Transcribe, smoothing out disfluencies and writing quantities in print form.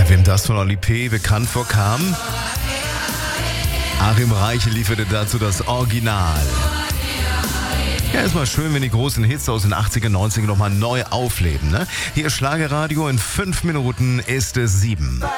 Ja, wem das von Oli P. bekannt vorkam? Achim Reiche lieferte dazu das Original. Ja, ist mal schön, wenn die großen Hits aus den 80er, 90er nochmal neu aufleben, ne? Hier ist Schlagerradio, in 5 Minuten ist es 7.